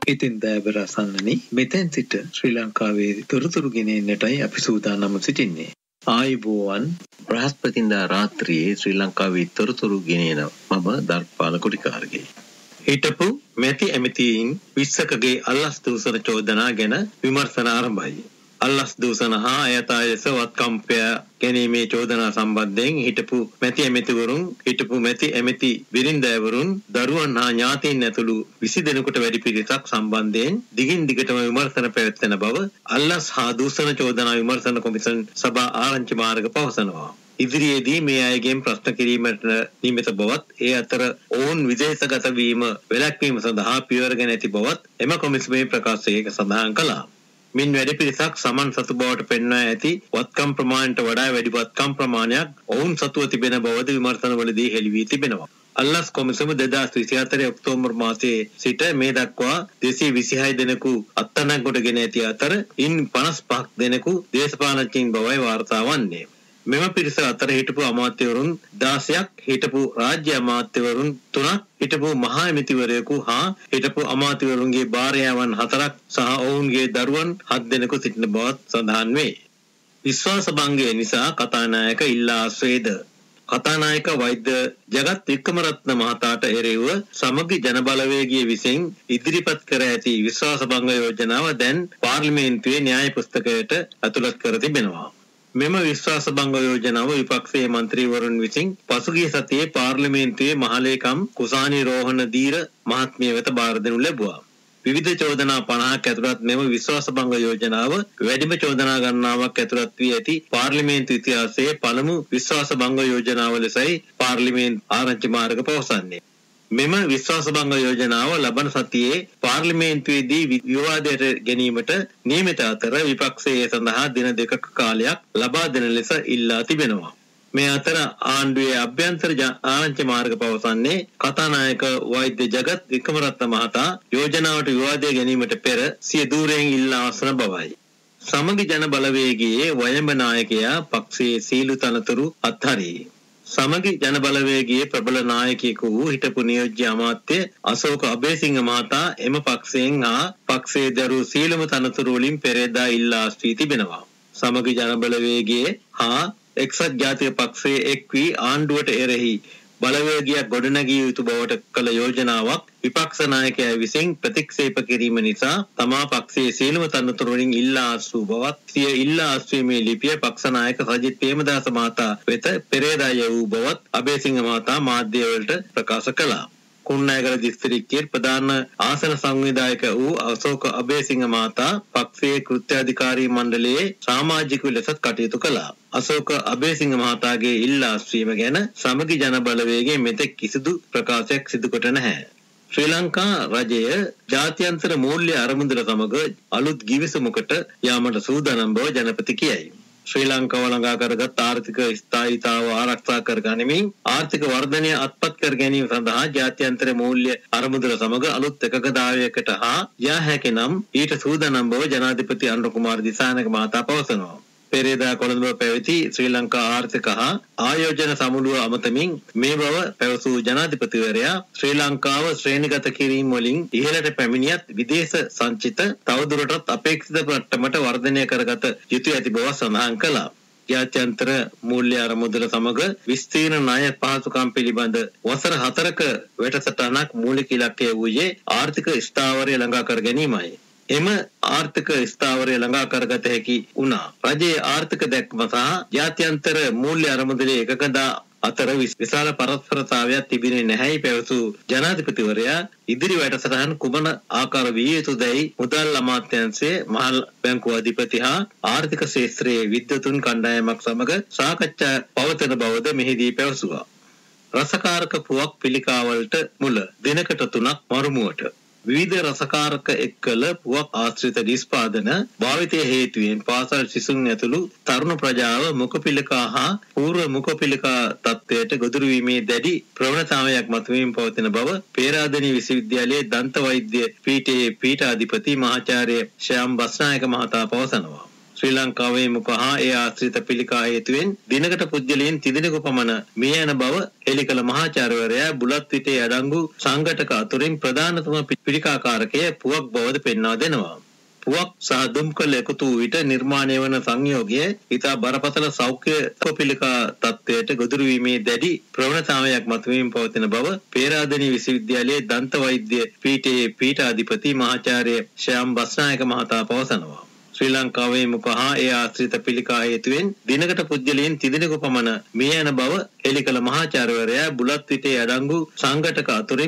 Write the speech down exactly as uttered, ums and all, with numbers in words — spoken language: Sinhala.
ඉතින් දෑබර අසන්නනි මෙතෙන් සිට ශ්‍රී ලංකාවේ තොරතුරු ගෙනෙන්නටයි අපි සූදානම් සිටින්නේ. ආයුබෝවන් බ්‍රහස්පතින්දා රාත්‍රියේ ශ්‍රී ලංකාවේ තොරතුරු ගෙනෙන මම දර්පාල කුටිකාරගේ. හිටපු මැති ඇමතීන් විස්සකගේ අල්ලස් දූෂණ චෝදනා ගැන විමර්ශන ආරම්භයි. අල්ලස් දූෂණ හා අයථායස වත්කම්පය ගැනීමේ චෝදනා සම්බන්ධයෙන් හිටපු මැති ඇමතිවරුන් හිටපු මැති ඇමති බිරින්දෑවරුන් දරුවන් හා ඥාතීන් ඇතුළු විසි දෙනෙකුට වැඩි පිරිසක් සම්බන්ධයෙන් දිගින් දිගටම විමර්ශන පැවැත්වෙන බව අල්ලස් හා දූෂණ චෝදනා විමර්ශන කොමිසම් සභා ආරංචි මාර්ග පවසනවා. ඉදිරියේදී මේ අයගෙන් ප්‍රශ්න කිරීමට නියමිත බවත් ඒ අතර ඔවුන් විදේශගත වීම වැළැක්වීම සඳහා පියවරගෙන ඇති බවත් එම කොමිසමේ ප්‍රකාශයක සඳහන් කළා. මින් වැඩි පිරිසක් සමන් සතු බවට පෙන්වා ඇති වත්කම් ප්‍රමාණයට වඩා වැඩි වත්කම් ප්‍රමාණයක් ඔවුන් සතුව තිබෙන බවද විමර්ශනවලදී හෙළි වී තිබෙනවා. අල්ලස් කොමිසම දෙදාස් විසිහතර ඔක්තෝබර් මාසයේ සිට මේ දක්වා දෙසිය විසිහය දෙනෙකු අත්අඩංගුවට ගෙන ඇති අතර ඉන් පනස් පහක් දෙනෙකු දේශපාලනඥයින් බවයි වාර්තා වන්නේ. මෙම පිරිස අතර හිටපු අමාත්‍යවරුන් දාසයක්, හිටපු රාජ්‍ය අමාත්‍යවරුන් තුනක්, හිටපු මහා ඇමතිවරයෙකු හා හිටපු අමාත්‍යවරුන්ගේ භාර්යාවන් හතරක් සහ ඔවුන්ගේ දරුවන් හත් දෙනෙකු සිටින බවත් සඳහන් වේ. විශ්වාස භංගය නිසා කතානායක ඉල්ලා ආශ්‍රේද. කතානායක වෛද්‍ය ජගත් වික්‍රමරත්න මහතාට එරෙහිව සමගි ජන බලවේගය විසින් ඉදිරිපත් කර ඇති විශ්වාස භංග යෝජනාව දැන් පාර්ලිමේන්තුවේ න්‍යාය පුස්තකයට ඇතුළත් කර තිබෙනවා. මෙම විශ්වාස භංග යෝජනාව විපක්ෂයේ මන්ත්‍රීවරුන් විසින් පසුගිය සතියේ පාර්ලිමේන්තුවේ මහලේකම් කුසානි රෝහණ දීර මහත්මිය වෙත බාර දෙනු ලැබුවා. විවිධ චෝදනා පනහක් ඇතුළත් මෙම විශ්වාස භංග යෝජනාව වැඩිම චෝදනා ගණනාවක් ඇතුළත් වී ඇති පාර්ලිමේන්තු ඉතිහාසයේ පළමු විශ්වාස භංග යෝජනාව ලෙසයි පාර්ලිමේන්තු ආරංචි මාර්ග පවසන්නේ. මෙම විශ්වාස භංග යෝජනාව ලබන සතියේ පාර්ලිමේන්තුවේදී විවාදයට ගැනීමට නියමිත අතර විපක්ෂයේ සඳහා දින දෙකක කාලයක් ලබා දෙන ලෙස ඉල්ලා තිබෙනවා. මේ අතර ආණ්ඩුවේ අභ්‍යන්තර ආරංචි මාර්ග පවසන්නේ කතානායක වෛද්‍ය ජගත් වික්‍රමරත්න මහතා යෝජනාවට විවාදය ගැනීමට පෙර සිය ධූරයෙන් ඉල්ලා අස්වන බවයි. සමගි ජන බලවේගයේ වයඹ නායකයා පක්ෂයේ සීළු තනතුරු අත්හරී. සමගි ජන බලවේගයේ ප්‍රබල නායකයෙකු වූ හිටපු නියෝජ්‍ය අමාත්‍ය අශෝක අබේසිංහ මහතා එම පක්ෂයෙන් හා පක්ෂයේ දරූ සීලම තනතුරු වලින් පෙරේදා ඉල්ලා ආශ්‍රී තිබෙනවා. සමගි ජන බලවේගයේ හා එක්සත් ජාතික පක්ෂයේ එක් වී ආණ්ඩුවට එරෙහි බලවේගයක් ගොඩනැගිය යුතු බවට කළ යෝජනාවක් විපක්ෂ නායකයා විසින් ප්‍රතික්ෂේප කිරීම නිසා තමා පක්ෂයේ සීලම තනතුරු වලින් ඉල්ලා ආශ්‍රූ බවත් සිය ඉල්ලා ආශ්‍රීමේ ලිපිය පක්ෂ නායක සජිත් ප්‍රේමදාස මහතා වෙත පෙරේදා යවූ බවත් අබේසිංහ මහතා මාධ්‍යවලට ප්‍රකාශ කළා. කුරුණෑගල දිස්ත්‍රික්කයේ ප්‍රධාන ආසන සංවිධායක වූ අශෝක අබේසිංහ මහතා පක්ෂයේ කෘත්‍යාධිකාරී මණ්ඩලයේ සමාජිකව ලෙස කටයුතු කළා. අශෝක අබේසිංහ මහතාගේ ඉල්ලා ආශ්‍රීම ගැන සමගි ජන බලවේගයේ මෙතෙක් කිසිදු ප්‍රකාශයක් සිදු කොට නැහැ. ශ්‍රී ලංකා රජය ජාත්‍යන්තර මූල්‍ය අරමුදල සමග අලුත් ගිවිසුමකට යාමට සූදානම් බව ජනපති කියයි. ශ්‍රී ලංකාව ළඟා කරගත් ආර්ථික ස්ථායීතාව ආරක්ෂා කර ගනිමින් ආර්ථික වර්ධනය අත්පත් කර ගැනීම සඳහා ජාත්‍යන්තර මූල්‍ය අරමුදල සමග අලුත් එකඟතාවයකට හා යා හැකි නම් ඊට සූදානම් බව ජනාධිපති අනුර කුමාර දිසානායක මහතා පවසනවා. පෙරේදා කොළඹ පැවති ශ්‍රී ලංකා ආර්ථික හා ආයෝජන සමුළුව අමතමින් මේ බව පැවසූ ජනාධිපතිවරයා ශ්‍රී ලංකාව ශ්‍රේණිගත කිරීම වලින් ඉහළට පැමිණියත් විදේශ සංචිත තවදුරටත් අපේක්ෂිත මට්ටමට වර්ධනය කරගත යුතු ඇති බව සඳහන් කළා. ජාත්‍යන්තර මූල්‍ය අරමුදල සමග විස්තීර්ණ ණය පහසුකම් පිළිබඳ වසර හතරක වැඩසටහනක් මූලික ඉලක්කය වූයේ ආර්ථික ස්ථාවරය ළඟා කර ගැනීමයි. එම ආර්ථික ස්ථාවරය ළඟා කරගත හැකි වුණා. රජයේ ආර්ථික දැක්ම සහ ජාත්‍යන්තර මූල්‍ය අරමුදලේ එකඟතා අතර විශාල පරස්පරතාවයක් තිබෙන්නේ නැහැයි පැවසූ ජනාධිපතිවරයා ඉදිරි වැඩසටහන් කුමන ආකාර විය යුතුදැයි මුදල් අමාත්‍යාංශයේ මහල් බැංකුව අධිපති හා ආර්ථික ශාස්ත්‍රයේ විද්වතුන් කණ්ඩායමක් සමග සාකච්ඡා පවත්වන බවද මෙහිදී පැවසුවා. රසකාරක පුවක් පිළිකාවලට මුල දිනකට තුනක් මරුමුවට විවිධ රසකාරක එක්කල පුවක් ආශ්‍රිත නිෂ්පාදන භාවිතය හේතුවෙන් පාසල් සිසුන් ඇතුළු තරුණ ප්‍රජාව මුඛපිලකා හා පූර්ව මුඛපිලකා තත්ත්වයට ගොදුරු වීමේ දැඩි ප්‍රවණතාවයක් මතුවීම පවතින බව පේරාදෙණිය විශ්වවිද්‍යාලයේ දන්ත වෛද්‍ය පීඨයේ පීඨාධිපති මහාචාර්ය ශ්‍යාම් බස්නායක මහතා පවසනවා. ශ්‍රී ලංකාවේ මුඛ හා ඒ ආශ්‍රිත පිළිකා හේතුවෙන් දිනකට පුද්ගලයන් තිදෙනෙකු පමණ මිය යන බව එළි කළ මහාචාර්යවරයා බුලත් විටේ අඩංගු සංඝටක අතුරින් ප්‍රධානතම පිළිකාකාරකය පුවක් බවද පෙන්වා දෙනවා. පුවක් සහ දුම්කල එකතු වූ විට නිර්මාණය වන සංයෝගය ඉතා බරපතල සෞඛ්‍ය පිළිකා තත්ත්වයට ගොදුරු වීමේ දැඩි ප්‍රවණතාවයක් මතුවීම පවතින බව පේරාදෙණිය විශ්වවිද්‍යාලයේ දන්ත වෛද්‍ය පීඨයේ පීඨාධිපති මහාචාර්ය ශ්‍යාම් බස්නායක මහතා පවසනවා. ශ්‍රී ලංකාවේ මුඛ හා ඒ ආශ්‍රිත පිළිකා හේතුවෙන් දිනකට පුද්ගලයන් තිදෙනෙකු පමණ මිය යන බව එළි කළ මහාචාර්යවරයා බුලත් විටේ අඩංගු සංඝටක අතුරින්